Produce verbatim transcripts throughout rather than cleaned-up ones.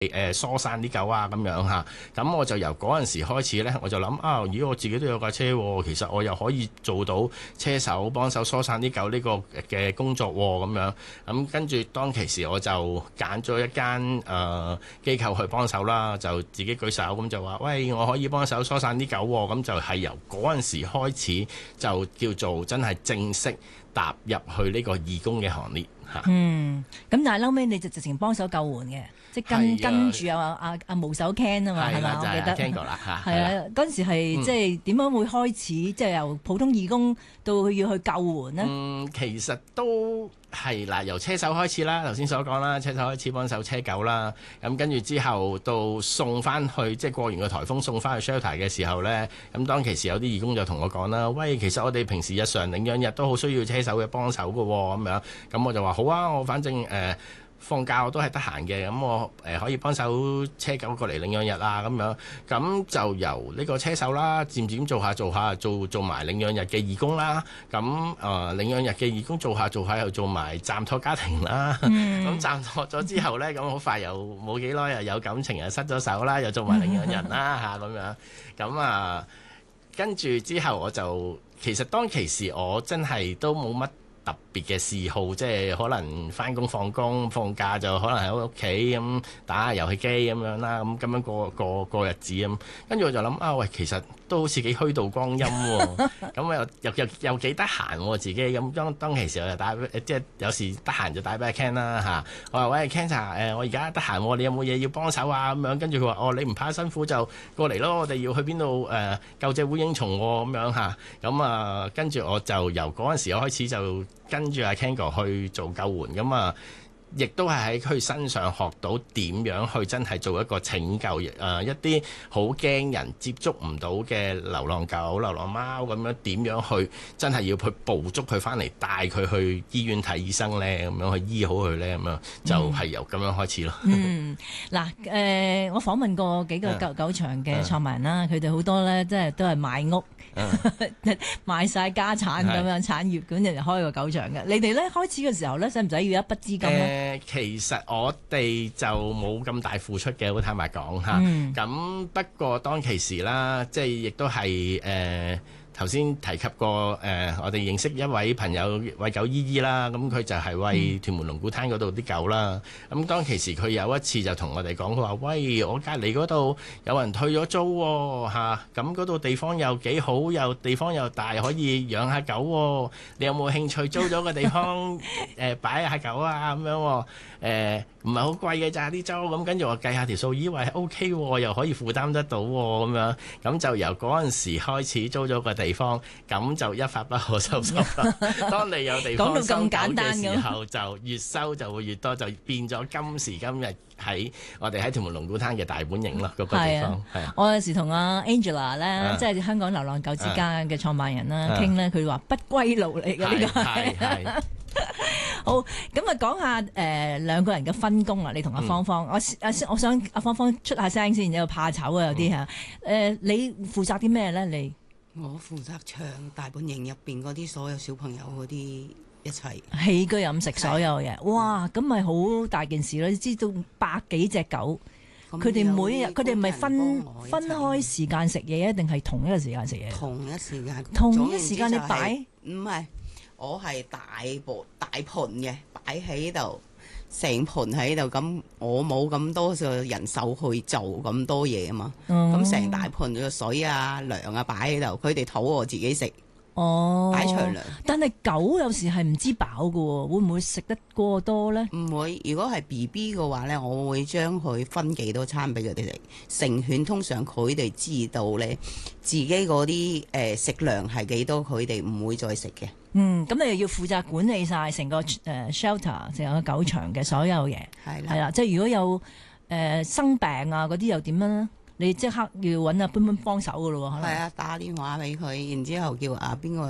誒疏散啲狗啊咁樣嚇。咁我就由嗰陣時開始咧，我就諗啊，咦我自己都有架車喎，其實我又可以做到車手幫手疏散啲狗呢個嘅工作喎咁樣。咁跟住當其時我就揀咗一間誒、呃、機構去幫手啦，就自己舉手咁就話，喂，我可以幫手疏散啲狗喎。咁就係由嗰陣時開始就叫做真係正式踏入去呢個義工嘅行列嚇。 嗯，咁但係後尾你就直情幫手救援嘅，即係跟跟住啊啊啊無手 Ken 啊嘛，係嘛？我記得。 Ken 哥啦嚇。 係啊，嗰陣時係即係點樣會開始，即係由普通義工到要去救援呢？ 嗯，其實都係嗱，由車手開始啦，頭先所講啦，車手開始幫手車狗啦，咁跟住之後到送翻去，即係過完個颱風送翻去 shelter 嘅時候呢，咁當其時有啲義工就同我講啦，喂，其實我哋平時日常領養日都好需要車手嘅幫手㗎喎，咁樣，咁我就話好啊，我反正誒。呃放假我都係得閒嘅，咁我誒、呃、可以幫手車狗過嚟領養日啊，咁樣，咁就由呢個車手啦，漸漸做下做下，做做埋領養日嘅義工啦，咁誒、呃、領養日嘅義工做下做下又做埋暫託家庭啦，咁、嗯、暫託咗之後呢，咁好快又冇幾耐又有感情又失咗手啦，又做埋領養人啦嚇咁樣，咁啊跟住之後我就其實當其時我真係都冇乜特別嘅嗜好，即係可能返工放工放假就可能喺屋企咁打下遊戲機咁樣啦，咁咁樣過過過日子咁。跟住我就諗啊，喂，其實都好似幾虛度光陰喎。咁我又又又又幾得閒喎自己。咁當當其時我就打即係有時得閒就打俾阿 Ken 啦嚇。我話喂 Ken 茶誒，我而家得閒，你有冇嘢要幫手啊？咁樣跟住佢話哦，你唔怕辛苦就過嚟咯，我哋要去邊度誒救隻烏蠅蟲喎咁樣嚇。咁啊跟住我就由嗰陣時開始就跟住阿 Ken 哥去做救援咁啊，亦都係喺佢身上學到點樣去真係做一個拯救誒、呃、一啲好驚人接觸唔到嘅流浪狗、流浪貓咁樣，點樣去真係要去捕捉佢翻嚟，帶佢去醫院睇醫生咧，咁樣去醫好佢咧，咁樣就係由咁樣開始咯。 嗯，嗱誒、呃，我訪問過幾個狗狗場嘅創辦人啦，佢哋好多咧，即係都係賣屋。賣晒家產咁樣產業，咁就開個狗場嘅。你哋咧開始嘅時候咧，使唔使要一筆資金咧？ 誒，其實我哋就冇咁大付出嘅，好坦白講嚇。咁、嗯、不過當其時啦，即係亦都係誒頭先提及過誒、呃，我哋認識一位朋友餵狗姨姨啦。咁佢就係餵屯門龍鼓灘嗰度啲狗啦。咁、嗯、當其時佢有一次就同我哋講，佢話：喂，我隔離嗰度有人退咗租喎嚇，咁嗰度地方又幾好，又地方又大，可以養下狗喎。你有冇興趣租咗個地方誒、呃、擺下狗啊咁樣喎？誒唔係好貴嘅咋啲租，咁跟住我計下條數，以為係 O K 喎，又可以負擔得到喎咁樣，咁就由嗰陣時開始租咗個地方，咁就一發不可收拾啦。當你有地方收狗嘅時候，就越收就會越多，就變咗今時今日喺我哋喺屯門龍鼓灘嘅大本營咯，嗰、嗰個地方。係啊， 我有時同阿 Angela 咧、啊，即係香港流浪狗之家嘅創辦人啦，傾咧，佢話不歸路嚟嘅呢個係。好，咁啊講下誒兩個人嘅分工啦，你同阿芳芳，嗯、我誒我想阿芳芳出下聲先，有怕醜啊有啲嚇，誒、嗯呃、你負責啲咩咧？你我負責唱大本營入邊嗰啲所有小朋友嗰啲一齊起居飲食所有嘢，哇！咁咪好大件事咯，你知道百幾隻狗，佢哋每日佢哋咪分分開時間食嘢啊，定係同一個時間食嘢？ 同一時間， 同一時間你擺唔係。我係大盤大盤嘅擺喺度，成盤喺度，咁我冇咁多個人手去做咁多嘢啊嘛，咁成、嗯、大盤嘅水啊糧啊擺喺度，佢哋肚我自己食。哦，擺長糧。 但係狗有時係唔知飽㗎喎，會唔會食得過多咧？ 唔會，如果係 B B 嘅話咧，我會將佢分幾多餐俾佢哋食。成犬通常佢哋知道咧，自己嗰啲誒食量係幾多，佢哋唔會再食嘅。 嗯，咁你又要負責管理晒成個誒 shelter，成個狗場嘅所有嘢。係啦，係啦，即係如果有誒、呃、生病啊嗰啲又點樣咧？你即刻要揾阿彬彬幫手噶咯喎，係啊，打電話俾佢，然之後叫啊邊個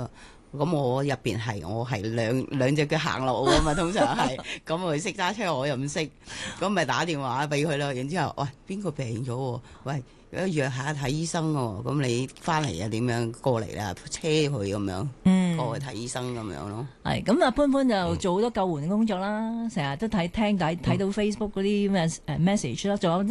咁我入邊係我係兩兩隻腳行路噶嘛，通常係咁佢識揸車，我又唔識，咁咪打電話俾佢咯。然之後，喂，邊個病咗喎？喂，約下睇醫生喎。咁你翻嚟啊？點樣過嚟啦？車佢咁樣，嗯，過去睇醫生咁樣咯。 係咁啊，潘潘就做好多救援工作啦，成日都睇聽睇睇到 Facebook 嗰啲咩誒 message 啦，仲有